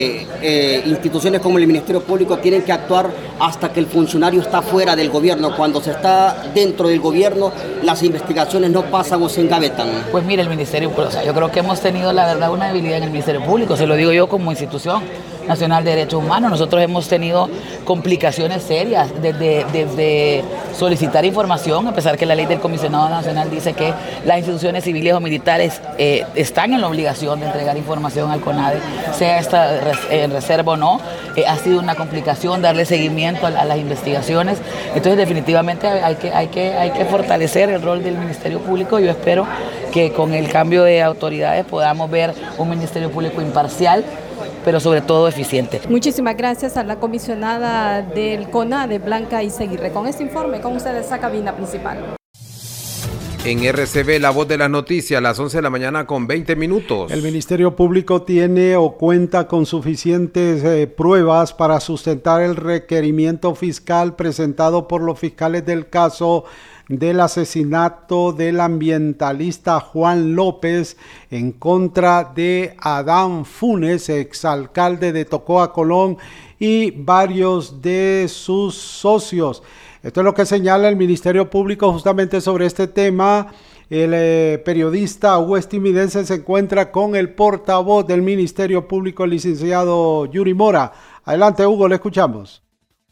Instituciones como el Ministerio Público tienen que actuar hasta que el funcionario está fuera del gobierno. Cuando se está dentro del gobierno, las investigaciones no pasan o se engavetan. Pues mire, el Ministerio, yo creo que hemos tenido la verdad una debilidad en el Ministerio Público, se lo digo yo como institución nacional de derechos humanos. Nosotros hemos tenido complicaciones serias desde solicitar información, a pesar que la ley del comisionado nacional dice que las instituciones civiles o militares están en la obligación de entregar información al CONADE, sea esta en reserva o no. Ha sido una complicación darle seguimiento a las investigaciones. Entonces definitivamente hay que fortalecer el rol del Ministerio Público. Yo espero que con el cambio de autoridades podamos ver un Ministerio Público imparcial, pero sobre todo eficiente. Muchísimas gracias a la comisionada del CONADE, Blanca Izaguirre. Con este informe, con ustedes a cabina principal. En RCB, la voz de las noticias, a las 11 de la mañana con 20 minutos. El Ministerio Público tiene o cuenta con suficientes pruebas para sustentar el requerimiento fiscal presentado por los fiscales del caso del asesinato del ambientalista Juan López en contra de Adán Funes, exalcalde de Tocoa, Colón, y varios de sus socios. Esto es lo que señala el Ministerio Público justamente sobre este tema. El periodista estadounidense se encuentra con el portavoz del Ministerio Público, el licenciado Yuri Mora. Adelante, Hugo, le escuchamos.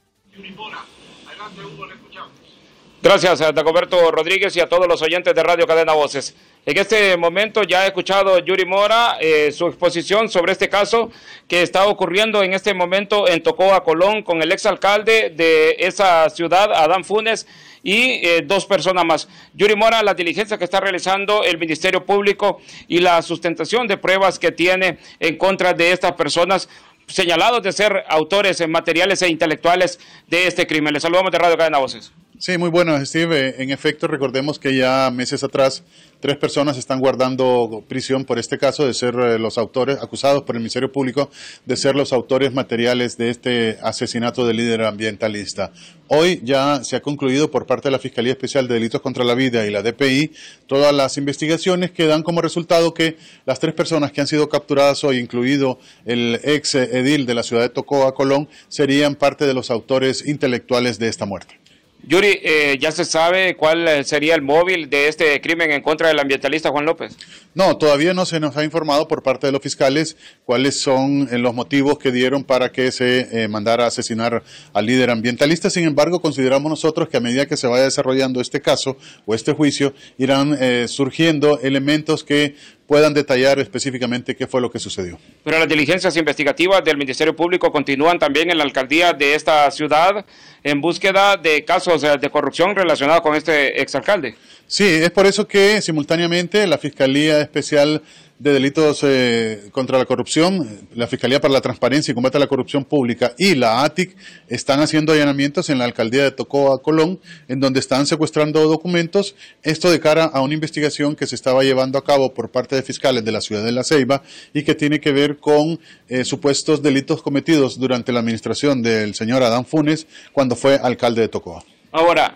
Gracias a Dagoberto Rodríguez y a todos los oyentes de Radio Cadena Voces. En este momento ya he escuchado Yuri Mora su exposición sobre este caso que está ocurriendo en este momento en Tocoa, Colón, con el exalcalde de esa ciudad, Adán Funes, y dos personas más. Yuri Mora, la diligencia que está realizando el Ministerio Público y la sustentación de pruebas que tiene en contra de estas personas señalados de ser autores materiales e intelectuales de este crimen. Les saludamos de Radio Cadena Voces. Sí, muy bueno, Steve. En efecto, recordemos que ya meses atrás 3 personas están guardando prisión por este caso de ser los autores, acusados por el Ministerio Público de ser los autores materiales de este asesinato del líder ambientalista. Hoy ya se ha concluido por parte de la Fiscalía Especial de Delitos contra la Vida y la DPI todas las investigaciones que dan como resultado que las 3 personas que han sido capturadas hoy, incluido el ex edil de la ciudad de Tocoa, Colón, serían parte de los autores intelectuales de esta muerte. Yuri, ¿ya se sabe cuál sería el móvil de este crimen en contra del ambientalista Juan López? No, todavía no se nos ha informado por parte de los fiscales cuáles son los motivos que dieron para que se mandara a asesinar al líder ambientalista. Sin embargo, consideramos nosotros que a medida que se vaya desarrollando este caso o este juicio, irán surgiendo elementos que puedan detallar específicamente qué fue lo que sucedió. Pero las diligencias investigativas del Ministerio Público continúan también en la alcaldía de esta ciudad en búsqueda de casos de corrupción relacionados con este exalcalde. Sí, es por eso que simultáneamente la Fiscalía Especial de Delitos contra la Corrupción, la Fiscalía para la Transparencia y Combate a la Corrupción Pública y la ATIC están haciendo allanamientos en la alcaldía de Tocoa, Colón, en donde están secuestrando documentos, esto de cara a una investigación que se estaba llevando a cabo por parte de fiscales de la ciudad de La Ceiba y que tiene que ver con supuestos delitos cometidos durante la administración del señor Adán Funes cuando fue alcalde de Tocoa. Ahora,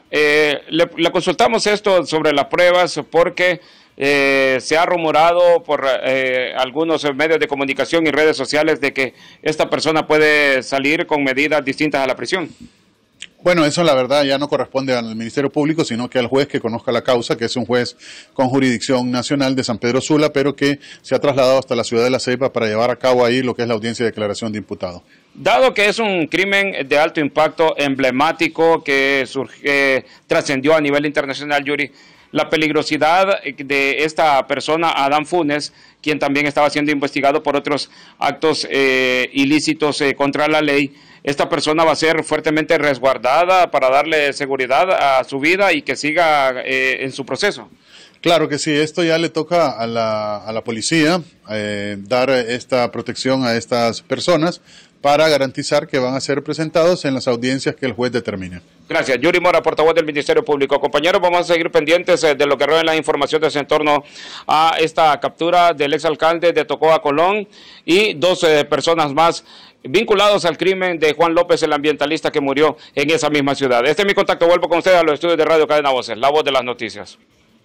le consultamos esto sobre las pruebas porque se ha rumorado por algunos medios de comunicación y redes sociales de que esta persona puede salir con medidas distintas a la prisión. Bueno, eso la verdad ya no corresponde al Ministerio Público, sino que al juez que conozca la causa, que es un juez con jurisdicción nacional de San Pedro Sula, pero que se ha trasladado hasta la ciudad de La Ceiba para llevar a cabo ahí lo que es la audiencia de declaración de imputado. Dado que es un crimen de alto impacto emblemático que trascendió a nivel internacional, Yuri, la peligrosidad de esta persona, Adán Funes, quien también estaba siendo investigado por otros actos ilícitos contra la ley, esta persona va a ser fuertemente resguardada para darle seguridad a su vida y que siga en su proceso. Claro que sí, esto ya le toca a la policía dar esta protección a estas personas para garantizar que van a ser presentados en las audiencias que el juez determine. Gracias. Yuri Mora, portavoz del Ministerio Público. Compañeros, vamos a seguir pendientes de lo que revela la información en torno a esta captura del exalcalde de Tocoa, Colón, y 12 personas más vinculados al crimen de Juan López, el ambientalista que murió en esa misma ciudad. Este es mi contacto. Vuelvo con ustedes a los estudios de Radio Cadena Voces, la voz de las noticias.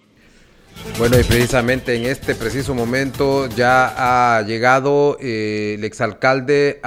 Bueno, y precisamente en este preciso momento ya ha llegado el exalcalde